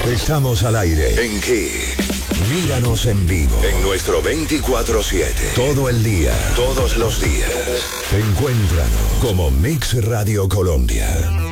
Estamos al aire. ¿En qué? Míranos en vivo. En nuestro 24/7. Todo el día. Todos los días. Encuéntranos como Mix Radio Colombia.